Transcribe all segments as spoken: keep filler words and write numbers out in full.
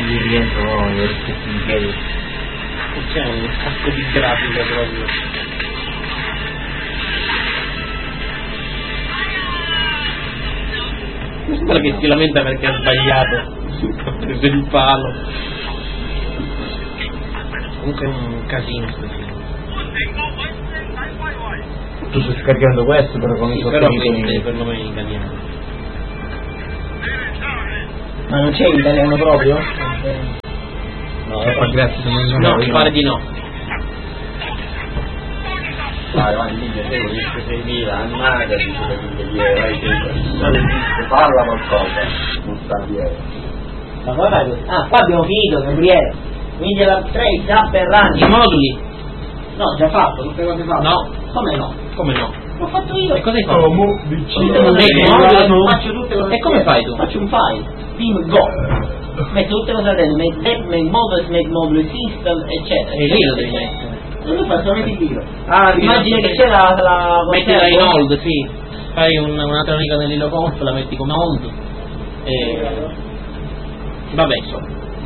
gli rientrano le stessi in piedi. C'è un sacco di grafica proprio. Sembra che si lamenta perché ha sbagliato, ha preso il palo. Comunque è un casino questo film. Tu stai scaricando questo però con i sottotitoli perlomeno in italiano. Ma non c'è in italiano proprio? No, eh, grazie, se non no, mi pare di no. Vai, vai, dice, sei visto seimila, annata, dice che vai sempre. Parla qualcosa, non sta dietro. Ma guarda questo. Ah, qua abbiamo finito, Gabriele. Quindi la tre, Zap e Rani. I moduli? No, già fatto, tutte cose fatte. No. Come no? Come no? L'ho fatto io. E cosa hai fatto? Come Tutte cose vicino. faccio tutte cose. E come fai tu? Faccio un file. Team Go. Metto tutte cose dentro, make app, make models, make model system, eccetera. E lì lo devi mettere. Non lo fai solamente il video. Ah, immagina che c'è la, la mettila in hold, sì. Fai un, un'altra riga nell'Iloconf, la metti come hold. E vabbè, insomma.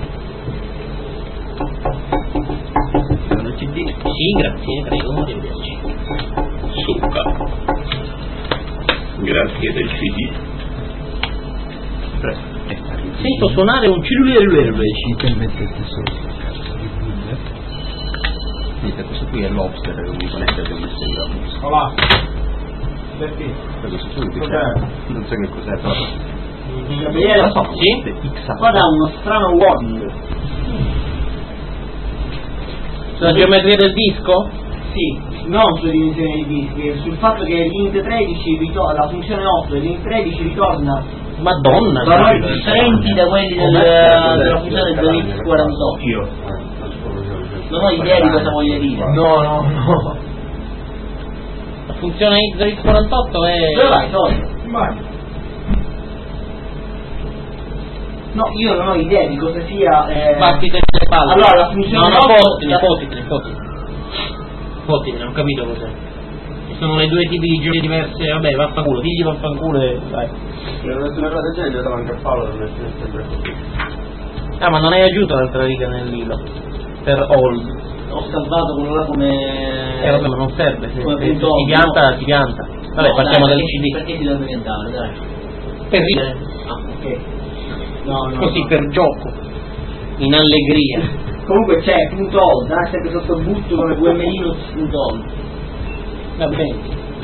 C D? Sì, grazie, prego, arrivederci. Succa. Grazie del C D. Sento suonare un cellulare. Ci permettete solo. Questo qui è l'Obster, quindi connette che mi sembra. Va. Perché? Questo qui non so che cos'è proprio. Gabriele, lo so, sì? qua dà uno strano warning. Sulla geometria del disco? Sì, non sulle dimensioni dei dischi, sul fatto che l'int tredici ritorna, la funzione otto dell'int tredici ritorna Madonna! valori differenti da quelli del, della funzione del X quarantotto. Io. Non ho idea di cosa voglia dire. No, no, no. La funzione X quarantotto è... Dove vai, Tony? Vai. No, io non ho idea di cosa sia. Eh... Batti te le palle. Allora, la funzione No, no, otto- fottine, fottine, fottine. Fottine, non ho capito cos'è. Ci sono le due tipi di giochi diverse, vabbè, vaffanculo, digli vaffanculo e vai. Se non essere una gente, io davanti a Paolo per essere sempre così. Ah, ma non hai aggiunto l'altra riga nell'ilo per hold. Ho salvato quello là come. Eh vabbè, ma non serve, se, Come se- se punto si no. pianta, si pianta. Vabbè, No, partiamo dai, dal perché- C D. Perché si deve piantare, dai. Per ridere. Ah, ok. No, no. Così no. per gioco. In allegria. Comunque c'è punto hold, eh, sempre sotto il butto come V M Linux punto hold. Va bene.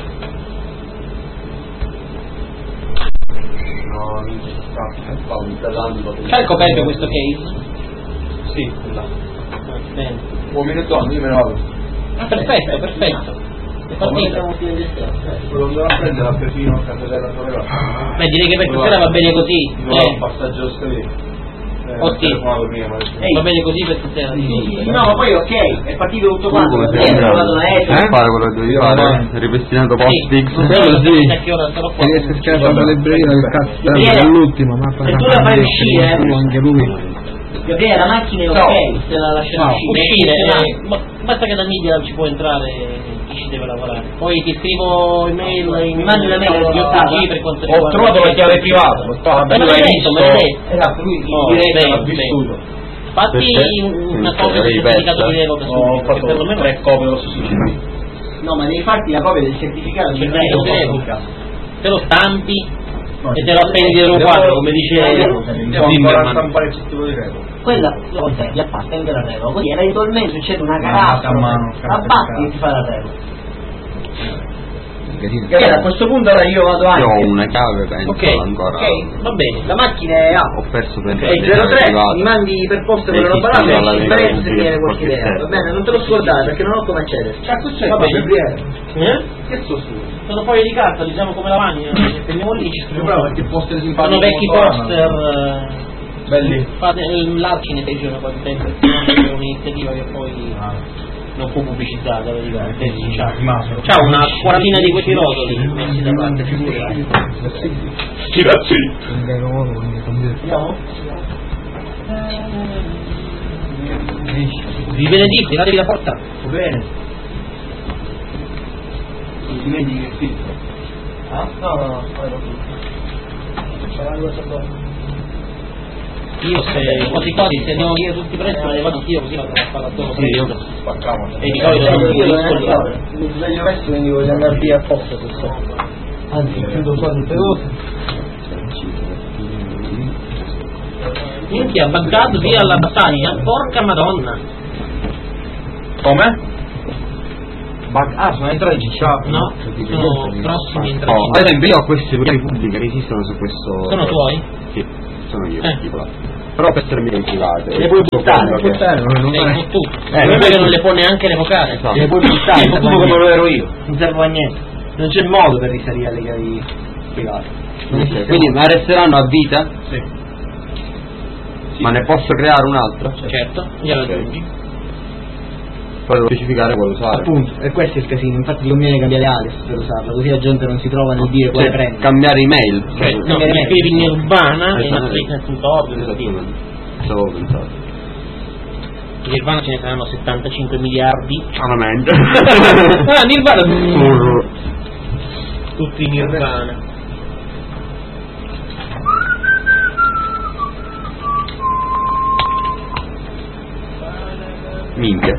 No, non ci sta. Stavo installando dopo. C'hai coperto questo case? Sì, là. Va bene. Un minuto, io me ne vado. Ah, perfetto, perfetto. È partito. Quello andrò a prendere a Pepino a casa della sorella. Beh, direi che per stasera va bene così. No, Eh, un passaggio a stare. Oh, sì. Ehi. va bene così per stasera. Sì, sì, no, ma poi ok, è partito tutto quanto. come Gabriele, sembra? ho trovato una Eh? esce. Fare quello che devi fare, ripristinando Sì, post-fix. non so Così. a che ora sarò qua. E riesco a scaricare la libreria del cazzo Gabriele, all'ultimo, ma se tu la fai uscire, anche lui. Gabriele, la macchina è No. ok, se la lasciamo No, uscire. uscire, funzionale. eh, ma basta che da media ci può entrare chi ci deve lavorare. Poi ti scrivo email in Mi mandi una mail di O T G per quanto Ho riguarda trovato la chiave privata, lo stavo Me l'hai detto, me l'hai detto. Esatto, lui in Oh, diretta bene, l'ha vissuto. Fatti Perché? una Perché copia del avevi certificato perso? di revoca Ho subito, perché fatto perlomeno tre copie lo stesso C D. No, ma devi farti la copia del certificato di certificato di revoca. revoca. Te lo stampi No, e te lo appendi dietro il quadro, come dice devo ancora Zimmerman. stampare il certificato di revoca. Quella la contendi, appasta anche la revoca. Così eventualmente succede una Ma a catastrofe, mano, abbatti e ti fa la revoca. Casino. Gabriele, a questo punto allora io vado Io ho anche. una chiave, penso Ok, ancora. ok, va bene. La macchina è A. Ho perso per E zero tre, mi mandi per posta quella roba là, Esiste mi la interessa se verità, viene qualche qualche idea. tempo. Va bene, non te lo scordare perché non ho come accedere. Cioè, questo è Va bene. Gabriele. Eh? Che sto su? Sono foglie di carta, diciamo come la magna, che teniamo lì, ci Io bravo perché poster simpatico. sono vecchi molto amano. poster. eh, Belli. Fate l'Arcine fece una qualche tempo, è un'iniziativa che poi non fu pubblicizzata, praticamente. Sì, c'ha, c'ha una quarantina di questi rotoli messi da parte, figurati. Grazie. Andiamo? Vi benedico, tiratevi la porta. Va bene. Non dimentichi che filtro. Ah? No, no, no, poi non c'è la cosa dopo. Io se quasi quasi se andiamo via tutti presto me ne vado anch'io così vado a fare solo Sì, io presto. spaccavo. E di solito non Io mi non disco so, mi sveglio presto quindi voglio andare via apposta questo. Anzi, chiudo qua tutte cose. Minchia, Baghdad via alla battaglia, porca madonna. Come? Bag- ah, sono entrati in chat. No, sono prossimi entrati. Oh, allora invio a queste opinioni pubbliche che esistono su questo. Sono tuoi? Sì, sono io, Eh. tipo là. Però per termine in private. Le puoi buttare, quello che- buttare, non- non Sei fare- un tu. Eh, Quello non è- che non le può neanche revocare. Esatto. Le puoi buttare, Sì, non tu serve a come lo niente. ero io. Non serve a niente. Non c'è modo per risalire alle chiavi private. Non esiste Quindi, modo. ma resteranno a vita? Sì. Ma ne posso creare un'altra? Certo, glielo Ok. aggiungi. Poi devo specificare quale usare. Appunto, e questo è il casino, infatti ti conviene cambiare alias per usarla, così la gente non si trova nel dire quale Cioè, prende. cambiare email. Cioè, no, Cambiare me. scrivi Nirvana e Esattamente. Netflix tutto ordine. Esattamente. Ci avevo pensato. Nirvana ce ne saranno settantacinque miliardi. Chiaramente. Ah, Nirvana! Urr. Tutti Nirvana. Minchia.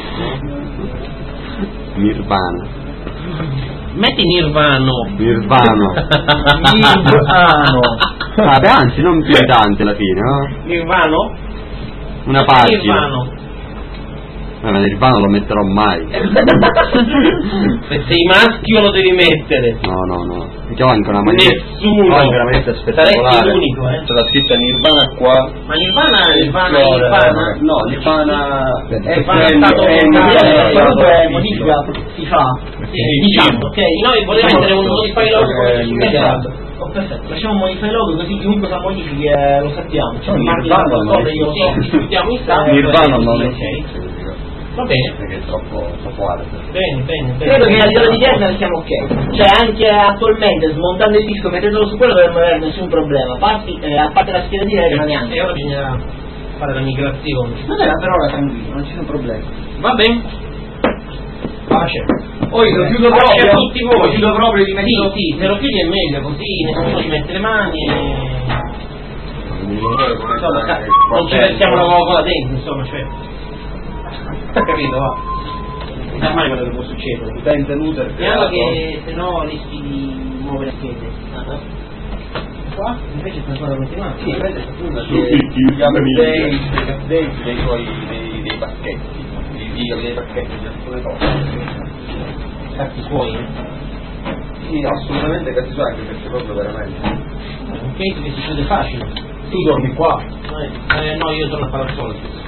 Nirvana. Metti Nirvano. Nirvano. Nirvano. Vabbè, anzi, non più tanti alla fine, no? Nirvano? Una Metti pagina. Nirvano. Eh, ma Nirvano lo metterò mai. Se sei maschio lo devi mettere. No, no, no. Perché ho anche una maglietta. Nessuno. Ho veramente spettacolare. Saresti l'unico, eh. C'è la scritta Nirvana qua. Ma Nirvana è Nirvana, No, Nirvana? No, Nirvana È è stato Eh, Qualunque è modifica si fa. Sì, diciamo, ok, noi vogliamo mettere un modify logo come sul mercato. Oh, perfetto, facciamo un modify logo così chiunque fa modifiche eh, lo sappiamo. Cioè, No, Marchi Nirvana da non qualcosa, io lo Sì, so. discutiamo in sala. Nirvana non lo Ok. Va bene, perché è troppo troppo alto. bene, bene, bene. Credo che a livello di termine siamo ok. Cioè anche attualmente smontando il disco, mettendolo su quello dovremmo avere nessun problema. Parti, eh, a parte la scheda di regola neanche. E ora bisogna fare la migrazione. Non era per ora tranquillo, non ci sono problemi. Va bene. Pace. Poi lo chiudo Pace proprio. a tutti voi. Lo chiudo proprio di mezzo. Sì, sì, se lo chiudi è meglio, così nessuno ci mette le mani e... Insomma, ca- non ci mettiamo la Coca-Cola dentro, insomma, cioè... Capito, va? Non sa mai quello che può succedere. Utente Luther. Speriamo che se no rischi di muovere le schede. Qua invece sta ancora continuando. Sì, invece appunto Su tutti gli update, i gli update dei tuoi dei, dei pacchetti, dei, dei pacchetti di alcune cose. Cazzi suoi, eh. Sì, assolutamente cazzo suoi, anche perché proprio veramente. Un case che si chiude facile. Tu dormi qua. Eh, no, io torno a fare al solito.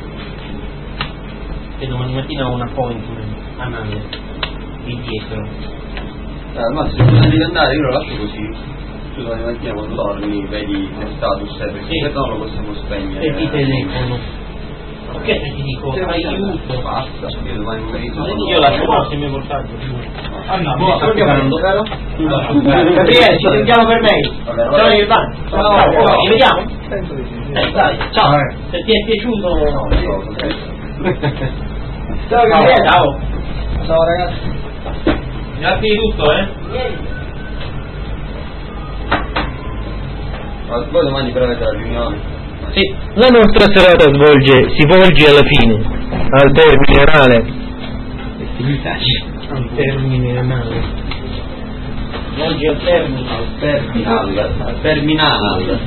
E domani mattina ho un appointment a Nalle. Lì dietro. Eh, ma se tu devi andare io lo lascio così. Tu domani mattina quando dormi vedi il status, eh, perché Sì. se no lo possiamo spegnere. E ti telefono. Ok, se ti dico, Se aiuto. basta, io domani pomeriggio Io lascio qua se mi portaggio. Ah no, Boh, sto chiamando, vero? Lascio Gabriele, ci sentiamo per mail. Vabbè, vabbè. Ciao Nirvana. Ciao, Ciao, ciao. ciao. Ci vediamo? Penso di sì. Eh, dai, ciao. Vabbè. Se ti è piaciuto... No, no, no. Ciao Gabriele. Ciao. Ciao ragazzi. Grazie di tutto, eh. Ma voi domani però avete la riunione. Sì. La nostra serata svolge, si volge alla fine, al termine orale. Al termine anale. Oggi al termine. Al terminal. Al terminal.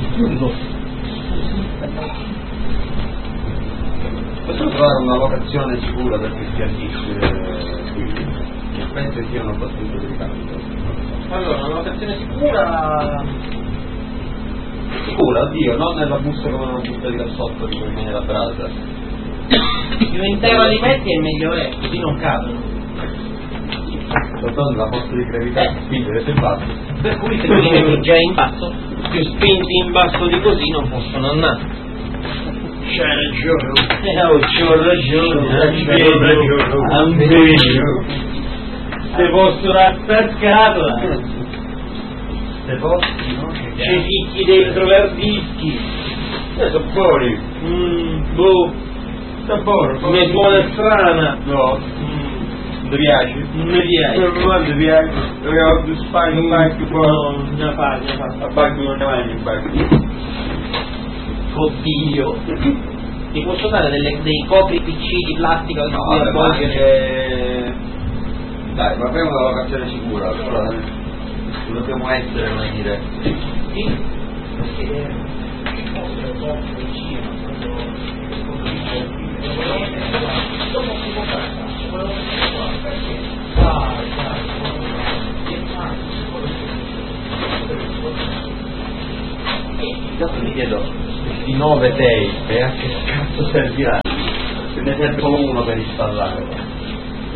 Possiamo trovare una locazione sicura per questi artisti eh, qui, che penso siano abbastanza delicati. Allora, una locazione sicura... Sicura, oddio, non nella busta come una busta di cassotto di cui viene la brasa. Più intera li metti e meglio è, così non cadono. Soltanto la forza di gravità spingere se basta. Per cui se tu li metti già in basso, più spinti in basso di così non possono andare. C'è ragione. Eh, oh, c'ho ragione, se fossero attaccato, Se posti, no? ci picchi dentro l'ardischi. Eh, sono buoni. Mmm, boh, Sta buono. mi suona strana. No. Mm, Ti piace? non mi piace. Non ti piace? Perché più spagno, No, spagno, buono. non ne fa, ne fa. A bagno non ne vai in bagno. Oddio. Ti posso dare delle, dei copri P C di plastica No, cui vabbè, ma avvolgere? anche... Dai, proviamo una locazione sicura, allora dobbiamo essere, come dire... Sì, perché fossero copri P C, dopo si può fare, quello che si può fare, perché dai, Io mi chiedo, questi nove tape a che cazzo servirà? Ce ne serve solo uno per installare.